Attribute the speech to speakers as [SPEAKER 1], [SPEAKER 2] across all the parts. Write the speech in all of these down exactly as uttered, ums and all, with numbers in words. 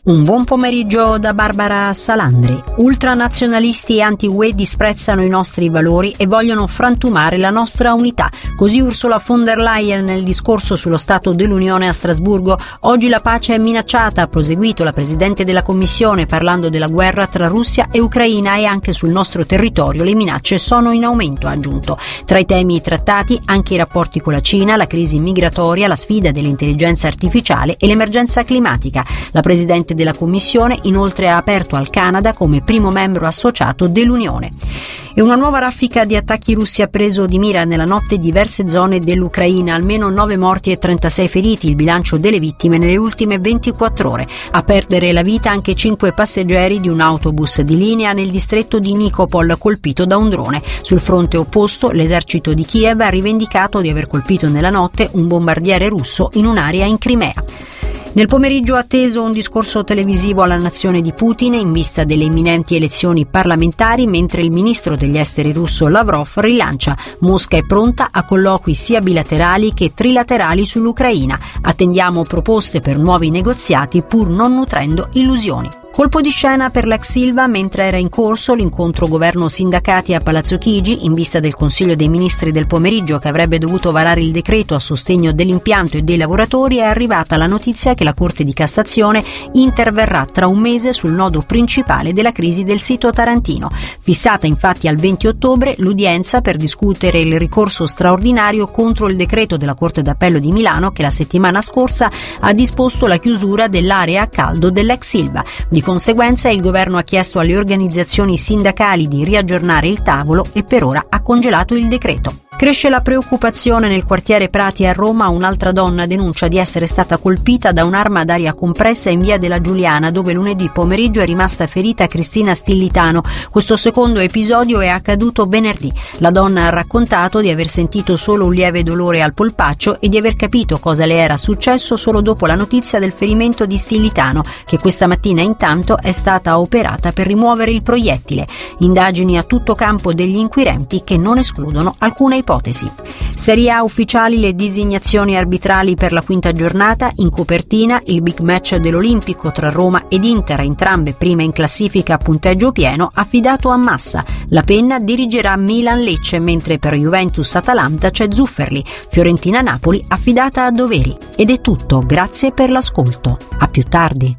[SPEAKER 1] Un buon pomeriggio da Barbara Salandri. Ultranazionalisti e anti-U E disprezzano i nostri valori e vogliono frantumare la nostra unità. Così Ursula von der Leyen nel discorso sullo Stato dell'Unione a Strasburgo. Oggi la pace è minacciata, ha proseguito la Presidente della Commissione parlando della guerra tra Russia e Ucraina, e anche sul nostro territorio le minacce sono in aumento, ha aggiunto. Tra i temi trattati anche i rapporti con la Cina, la crisi migratoria, la sfida dell'intelligenza artificiale e l'emergenza climatica. La Presidente della Commissione inoltre ha aperto al Canada come primo membro associato dell'Unione. E una nuova raffica di attacchi russi ha preso di mira nella notte diverse zone dell'Ucraina, almeno nove morti e trentasei feriti, il bilancio delle vittime nelle ultime ventiquattro ore. A perdere la vita anche cinque passeggeri di un autobus di linea nel distretto di Nikopol, colpito da un drone. Sul fronte opposto, l'esercito di Kiev ha rivendicato di aver colpito nella notte un bombardiere russo in un'area in Crimea. Nel pomeriggio atteso un discorso televisivo alla nazione di Putin in vista delle imminenti elezioni parlamentari, mentre il ministro degli esteri russo Lavrov rilancia: Mosca è pronta a colloqui sia bilaterali che trilaterali sull'Ucraina. Attendiamo proposte per nuovi negoziati pur non nutrendo illusioni. Colpo di scena per l'ex Ilva mentre era in corso l'incontro governo-sindacati a Palazzo Chigi in vista del Consiglio dei Ministri del pomeriggio che avrebbe dovuto varare il decreto a sostegno dell'impianto e dei lavoratori. È arrivata la notizia che la Corte di Cassazione interverrà tra un mese sul nodo principale della crisi del sito tarantino. Fissata infatti al venti ottobre l'udienza per discutere il ricorso straordinario contro il decreto della Corte d'Appello di Milano che la settimana scorsa ha disposto la chiusura dell'area a caldo dell'ex Ilva. Di conseguenza il governo ha chiesto alle organizzazioni sindacali di riaggiornare il tavolo e per ora ha congelato il decreto. Cresce la preoccupazione nel quartiere Prati a Roma. Un'altra donna denuncia di essere stata colpita da un'arma ad aria compressa in via della Giuliana, dove lunedì pomeriggio è rimasta ferita Cristina Stillitano. Questo secondo episodio è accaduto venerdì. La donna ha raccontato di aver sentito solo un lieve dolore al polpaccio e di aver capito cosa le era successo solo dopo la notizia del ferimento di Stillitano, che questa mattina intanto è stata operata per rimuovere il proiettile. Indagini a tutto campo degli inquirenti che non escludono alcuna ipotesi. Ipotesi. Serie A ufficiali le designazioni arbitrali per la quinta giornata. In copertina il big match dell'Olimpico tra Roma ed Inter, entrambe prime in classifica a punteggio pieno, affidato a Massa. La penna dirigerà Milan-Lecce, mentre per Juventus-Atalanta c'è Zufferli. Fiorentina-Napoli affidata a Doveri. Ed è tutto, grazie per l'ascolto. A più tardi.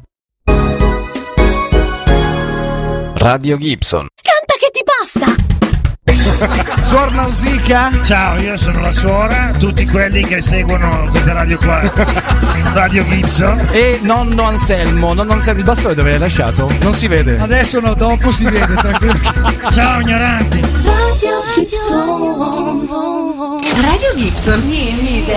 [SPEAKER 2] Radio Gibson.
[SPEAKER 3] Canta che ti passa!
[SPEAKER 4] Suor Nausicaa?
[SPEAKER 5] Ciao, io sono la suora, tutti quelli che seguono questa radio qua, Radio Gibson.
[SPEAKER 4] E nonno Anselmo, nonno Anselmo, il bastone dove l'hai lasciato? Non si vede.
[SPEAKER 6] Adesso no, dopo si vede, tranquillo.
[SPEAKER 5] Ciao ignoranti.
[SPEAKER 3] Radio Gibson. Radio Gibson.